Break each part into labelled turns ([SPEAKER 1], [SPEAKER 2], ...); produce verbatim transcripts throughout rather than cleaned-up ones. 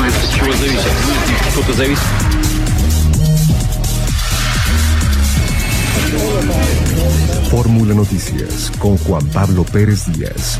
[SPEAKER 1] от чего зависит? Что-то зависит.
[SPEAKER 2] Fórmula Noticias con Juan Pablo Pérez Díaz.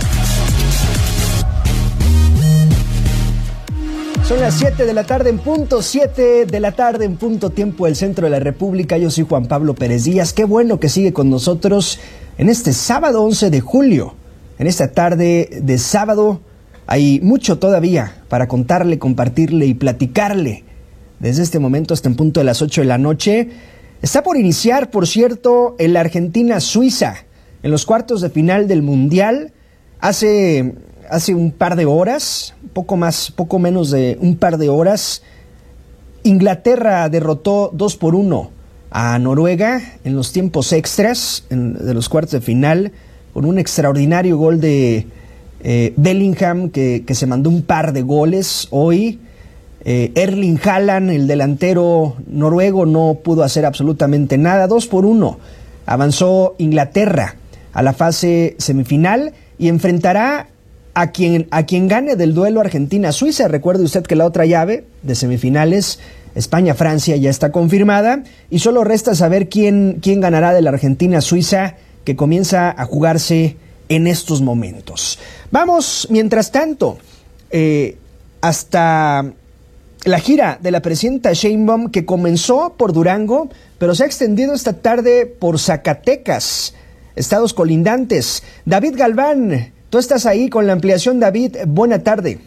[SPEAKER 3] Son las siete de la tarde en punto, siete de la tarde en punto, tiempo del centro de la República. Yo soy Juan Pablo Pérez Díaz. Qué bueno que sigue con nosotros en este sábado once de julio. En esta tarde de sábado hay mucho todavía para contarle, compartirle y platicarle. Desde este momento hasta en punto de las ocho de la noche. Está por iniciar, por cierto, el Argentina-Suiza en los cuartos de final del Mundial. Hace, hace un par de horas, poco más, poco menos de un par de horas, Inglaterra derrotó dos por uno a Noruega en los tiempos extras en, de los cuartos de final, con un extraordinario gol de eh, Bellingham, que, que se mandó un par de goles hoy. Eh, Erling Haaland, el delantero noruego, no pudo hacer absolutamente nada. Dos por uno avanzó Inglaterra a la fase semifinal y enfrentará a quien, a quien gane del duelo Argentina-Suiza. Recuerde usted que la otra llave de semifinales, España-Francia, ya está confirmada y solo resta saber quién, quién ganará de la Argentina-Suiza, que comienza a jugarse en estos momentos. Vamos, mientras tanto, eh, hasta la gira de la presidenta Sheinbaum, que comenzó por Durango, pero se ha extendido esta tarde por Zacatecas, estados colindantes. David Galván, tú estás ahí con la ampliación. David, buena tarde.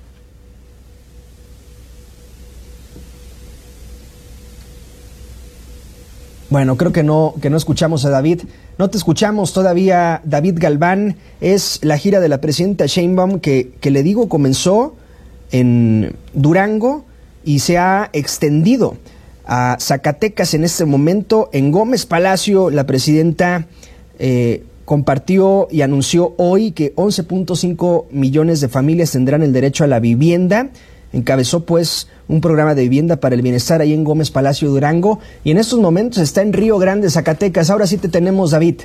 [SPEAKER 3] Bueno, creo que no, que no escuchamos a David. No te escuchamos todavía, David Galván. Es la gira de la presidenta Sheinbaum que, que le digo comenzó en Durango y se ha extendido a Zacatecas en este momento. En Gómez Palacio, la presidenta eh, compartió y anunció hoy que once punto cinco millones de familias tendrán el derecho a la vivienda. Encabezó pues un programa de vivienda para el bienestar ahí en Gómez Palacio, Durango, y en estos momentos está en Río Grande, Zacatecas. Ahora sí te tenemos, David.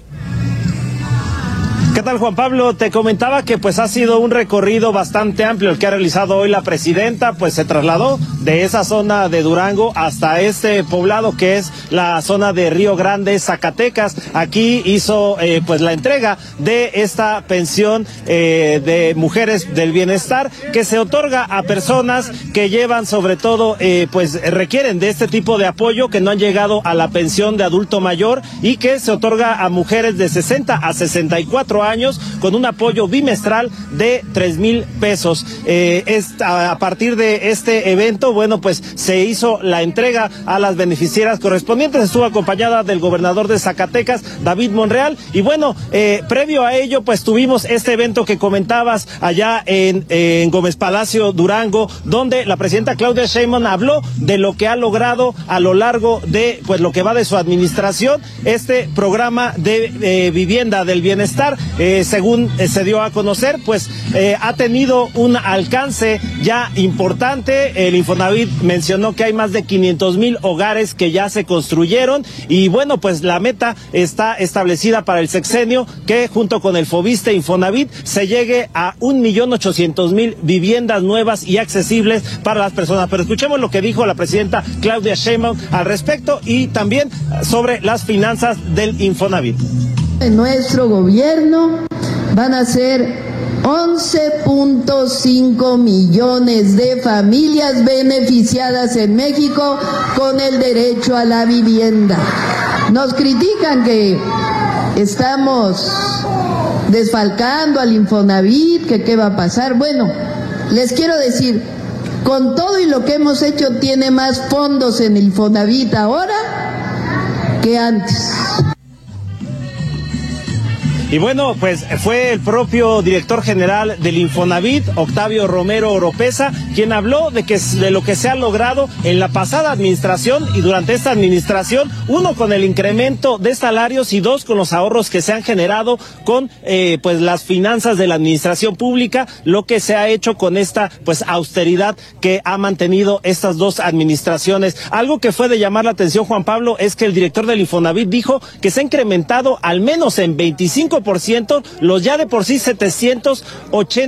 [SPEAKER 4] ¿Qué tal, Juan Pablo? Te comentaba que pues ha sido un recorrido bastante amplio el que ha realizado hoy la presidenta. Pues se trasladó de esa zona de Durango hasta este poblado que es la zona de Río Grande, Zacatecas. Aquí hizo eh, pues la entrega de esta pensión eh, de mujeres del bienestar, que se otorga a personas que llevan, sobre todo eh, pues requieren de este tipo de apoyo, que no han llegado a la pensión de adulto mayor, y que se otorga a mujeres de sesenta a sesenta y cuatro años con un apoyo bimestral de tres mil pesos. Eh, es, a, a partir de este evento, bueno, pues se hizo la entrega a las beneficiarias correspondientes. Estuvo acompañada del gobernador de Zacatecas, David Monreal, y bueno, eh, previo a ello, pues tuvimos este evento que comentabas allá en, en Gómez Palacio, Durango, donde la presidenta Claudia Sheinbaum habló de lo que ha logrado a lo largo de pues lo que va de su administración, este programa de eh, vivienda del bienestar. Eh, según eh, se dio a conocer, pues eh, ha tenido un alcance ya importante. El Infonavit mencionó que hay más de quinientos mil hogares que ya se construyeron, y bueno, pues la meta está establecida para el sexenio, que junto con el Fobiste Infonavit se llegue a un millón ochocientos mil viviendas nuevas y accesibles para las personas. Pero escuchemos lo que dijo la presidenta Claudia Sheinbaum al respecto, y también sobre las finanzas del Infonavit.
[SPEAKER 5] En nuestro gobierno van a ser once punto cinco millones de familias beneficiadas en México con el derecho a la vivienda. Nos critican que estamos desfalcando al Infonavit, que qué va a pasar. Bueno, les quiero decir, con todo y lo que hemos hecho, tiene más fondos en el Infonavit ahora que antes.
[SPEAKER 4] Y bueno, pues fue el propio director general del Infonavit, Octavio Romero Oropesa, quien habló de que de lo que se ha logrado en la pasada administración y durante esta administración, uno con el incremento de salarios y dos con los ahorros que se han generado con eh, pues las finanzas de la administración pública, lo que se ha hecho con esta pues austeridad que ha mantenido estas dos administraciones. Algo que fue de llamar la atención, Juan Pablo, es que el director del Infonavit dijo que se ha incrementado al menos en veinticinco por ciento los ya de por sí setecientos ochenta